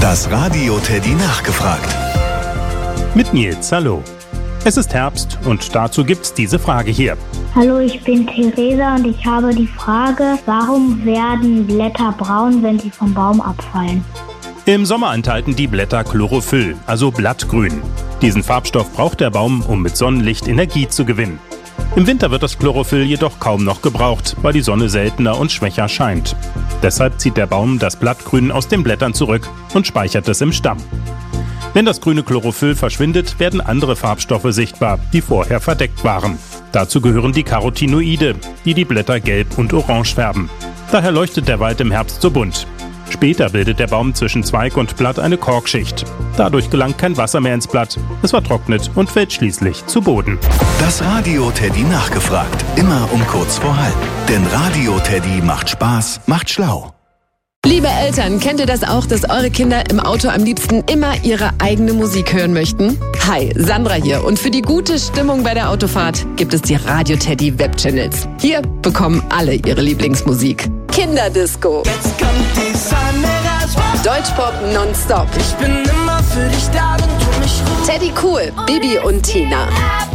Das Radio Teddy nachgefragt. Mit Nils, hallo. Es ist Herbst und dazu gibt's diese Frage hier. Hallo, ich bin Theresa und ich habe die Frage, warum werden Blätter braun, wenn sie vom Baum abfallen? Im Sommer enthalten die Blätter Chlorophyll, also Blattgrün. Diesen Farbstoff braucht der Baum, um mit Sonnenlicht Energie zu gewinnen. Im Winter wird das Chlorophyll jedoch kaum noch gebraucht, weil die Sonne seltener und schwächer scheint. Deshalb zieht der Baum das Blattgrün aus den Blättern zurück und speichert es im Stamm. Wenn das grüne Chlorophyll verschwindet, werden andere Farbstoffe sichtbar, die vorher verdeckt waren. Dazu gehören die Carotinoide, die die Blätter gelb und orange färben. Daher leuchtet der Wald im Herbst so bunt. Später bildet der Baum zwischen Zweig und Blatt eine Korkschicht. Dadurch gelangt kein Wasser mehr ins Blatt. Es vertrocknet und fällt schließlich zu Boden. Das Radio Teddy nachgefragt. Immer um kurz vor halb. Denn Radio Teddy macht Spaß, macht schlau. Liebe Eltern, kennt ihr das auch, dass eure Kinder im Auto am liebsten immer ihre eigene Musik hören möchten? Hi, Sandra hier und für die gute Stimmung bei der Autofahrt gibt es die Radio Teddy Webchannels. Hier bekommen alle ihre Lieblingsmusik. Kinderdisco. Jetzt kommt die Sonne raus. Deutschpop nonstop. Ich bin immer für dich da, wenn du mich rufst. Teddy Cool, Bibi und Tina.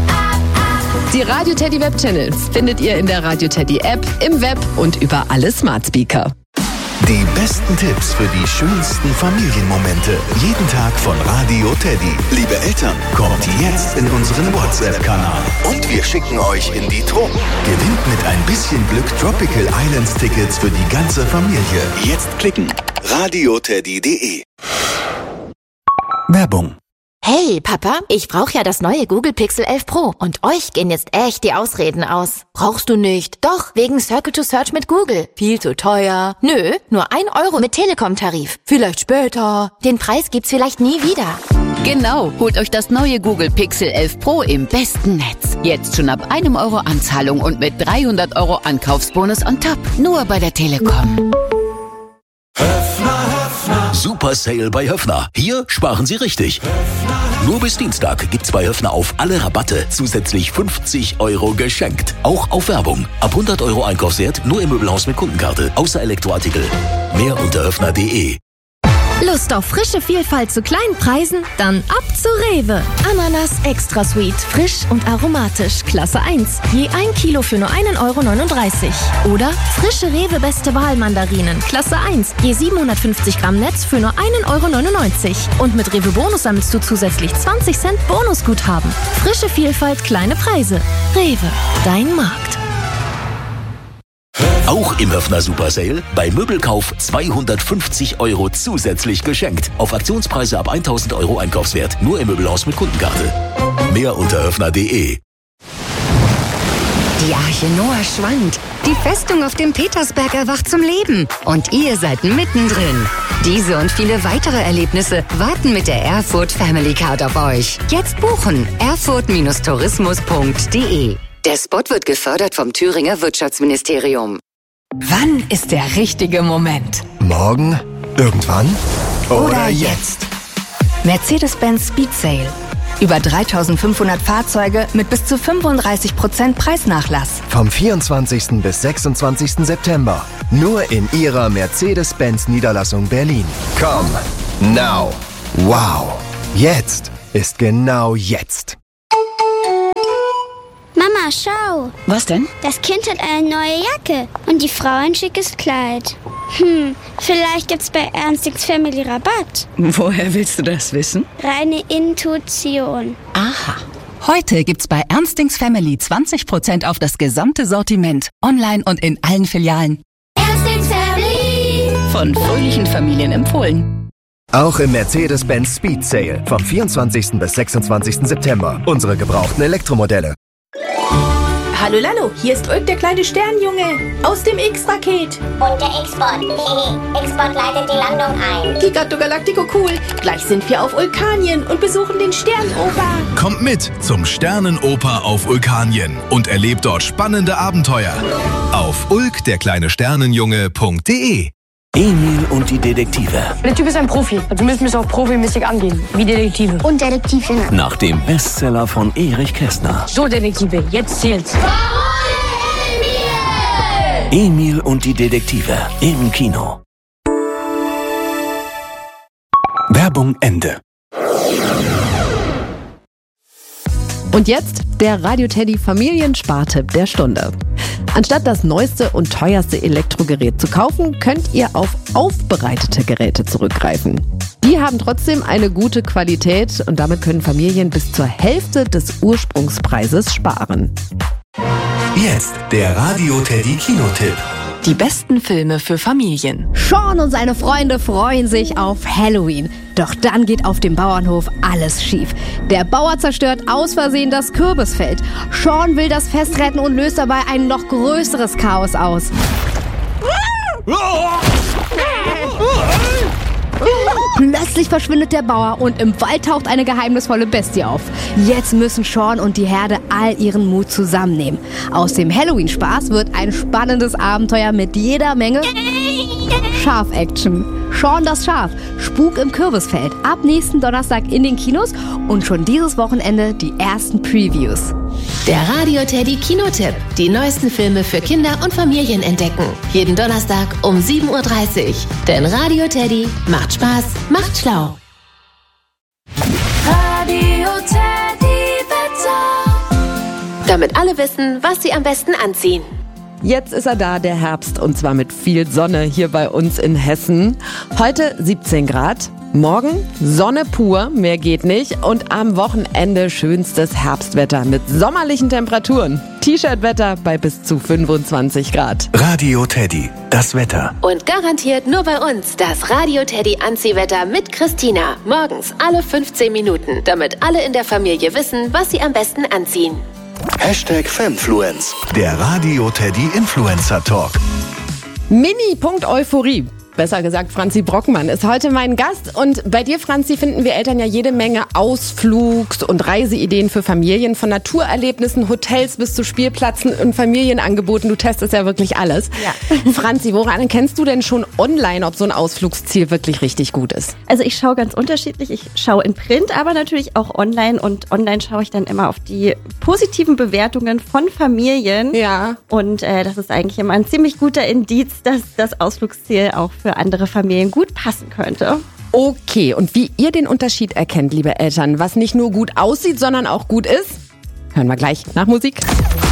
Die Radio Teddy Webchannels findet ihr in der Radio Teddy App, im Web und über alle Smart Speaker. Die besten Tipps für die schönsten Familienmomente. Jeden Tag von Radio Teddy. Liebe Eltern, kommt jetzt in unseren WhatsApp-Kanal. Und wir schicken euch in die Truppe. Gewinnt mit ein bisschen Glück Tropical Islands Tickets für die ganze Familie. Jetzt klicken. radioteddy.de. Werbung. Hey Papa, ich brauche ja das neue Google Pixel 11 Pro und euch gehen jetzt echt die Ausreden aus. Brauchst du nicht? Doch, wegen Circle to Search mit Google. Viel zu teuer. Nö, nur 1 Euro mit Telekom-Tarif. Vielleicht später. Den Preis gibt's vielleicht nie wieder. Genau, holt euch das neue Google Pixel 11 Pro im besten Netz. Jetzt schon ab 1 Euro Anzahlung und mit 300 Euro Ankaufsbonus on top. Nur bei der Telekom. Super Sale bei Höffner. Hier sparen Sie richtig. Nur bis Dienstag gibt's bei Höffner auf alle Rabatte zusätzlich 50 Euro geschenkt. Auch auf Werbung. Ab 100 Euro Einkaufswert nur im Möbelhaus mit Kundenkarte. Außer Elektroartikel. Mehr unter höffner.de. Lust auf frische Vielfalt zu kleinen Preisen? Dann ab zu Rewe. Ananas Extra Sweet, frisch und aromatisch, Klasse 1. Je 1 Kilo für nur 1,39 Euro. Oder frische Rewe Beste Wahl Mandarinen, Klasse 1. Je 750 Gramm Netz für nur 1,99 Euro. Und mit Rewe Bonus sammelst du zusätzlich 20 Cent Bonusguthaben. Frische Vielfalt, kleine Preise. Rewe, dein Markt. Auch im Höffner Super Sale bei Möbelkauf 250 Euro zusätzlich geschenkt. Auf Aktionspreise ab 1000 Euro Einkaufswert. Nur im Möbelhaus mit Kundenkarte. Mehr unter höffner.de. Die Arche Noah schwankt. Die Festung auf dem Petersberg erwacht zum Leben. Und ihr seid mittendrin. Diese und viele weitere Erlebnisse warten mit der Erfurt Family Card auf euch. Jetzt buchen. erfurt-tourismus.de. Der Spot wird gefördert vom Thüringer Wirtschaftsministerium. Wann ist der richtige Moment? Morgen? Irgendwann? Oder jetzt? Mercedes-Benz Speed Sale. Über 3500 Fahrzeuge mit bis zu 35% Preisnachlass. Vom 24. bis 26. September. Nur in Ihrer Mercedes-Benz Niederlassung Berlin. Come now. Wow. Jetzt ist genau jetzt. Mama, schau. Was denn? Das Kind hat eine neue Jacke und die Frau ein schickes Kleid. Vielleicht gibt's bei Ernstings Family Rabatt. Woher willst du das wissen? Reine Intuition. Aha. Heute gibt's bei Ernstings Family 20% auf das gesamte Sortiment. Online und in allen Filialen. Ernstings Family. Von fröhlichen Familien empfohlen. Auch im Mercedes-Benz Speed Sale vom 24. bis 26. September. Unsere gebrauchten Elektromodelle. Hallo Lalo, hier ist Ulk, der kleine Sternjunge aus dem X-Raket. Und der X-Bot. X-Bot leitet die Landung ein. Gigatto Galactico cool. Gleich sind wir auf Ulkanien und besuchen den Sternenoper. Kommt mit zum Sternenoper auf Ulkanien und erlebt dort spannende Abenteuer. Auf ulk-der-kleine-Sternenjunge.de. Emil und die Detektive. Der Typ ist ein Profi. Also müssen wir es auch profimäßig angehen. Wie Detektive. Und Detektivin. Nach dem Bestseller von Erich Kästner. So, Detektive, jetzt zählt's. Emil und die Detektive im Kino. Werbung Ende. Und jetzt der Radio Teddy Familienspartipp der Stunde. Anstatt das neueste und teuerste Elektrogerät zu kaufen, könnt ihr auf aufbereitete Geräte zurückgreifen. Die haben trotzdem eine gute Qualität und damit können Familien bis zur Hälfte des Ursprungspreises sparen. Jetzt der Radio Teddy Kinotipp. Die besten Filme für Familien. Sean und seine Freunde freuen sich auf Halloween. Doch dann geht auf dem Bauernhof alles schief. Der Bauer zerstört aus Versehen das Kürbisfeld. Sean will das Fest retten und löst dabei ein noch größeres Chaos aus. Plötzlich verschwindet der Bauer und im Wald taucht eine geheimnisvolle Bestie auf. Jetzt müssen Sean und die Herde all ihren Mut zusammennehmen. Aus dem Halloween-Spaß wird ein spannendes Abenteuer mit jeder Menge Schaf-Action. Sean das Schaf, Spuk im Kürbisfeld. Ab nächsten Donnerstag in den Kinos und schon dieses Wochenende die ersten Previews. Der Radio Teddy Kinotipp. Die neuesten Filme für Kinder und Familien entdecken. Jeden Donnerstag um 7:30 Uhr. Denn Radio Teddy macht Spaß, macht schlau. Radio Teddy Wetter. Damit alle wissen, was sie am besten anziehen. Jetzt ist er da, der Herbst, und zwar mit viel Sonne hier bei uns in Hessen. Heute 17 Grad, morgen Sonne pur, mehr geht nicht. Und am Wochenende schönstes Herbstwetter mit sommerlichen Temperaturen. T-Shirt-Wetter bei bis zu 25 Grad. Radio Teddy, das Wetter. Und garantiert nur bei uns das Radio Teddy Anziehwetter mit Christina. Morgens alle 15 Minuten, damit alle in der Familie wissen, was sie am besten anziehen. #Femfluence, der Radio Teddy Influencer Talk. Mini-Punkt-Euphorie. Besser gesagt, Franzi Brockmann ist heute mein Gast. Und bei dir, Franzi, finden wir Eltern ja jede Menge Ausflugs- und Reiseideen für Familien. Von Naturerlebnissen, Hotels bis zu Spielplätzen und Familienangeboten. Du testest ja wirklich alles. Ja. Franzi, woran erkennst du denn schon online, ob so ein Ausflugsziel wirklich richtig gut ist? Also ich schaue ganz unterschiedlich. Ich schaue in Print, aber natürlich auch online. Und online schaue ich dann immer auf die positiven Bewertungen von Familien. Ja. Und das ist eigentlich immer ein ziemlich guter Indiz, dass das Ausflugsziel auch für andere Familien gut passen könnte. Okay, und wie ihr den Unterschied erkennt, liebe Eltern, was nicht nur gut aussieht, sondern auch gut ist, hören wir gleich nach Musik.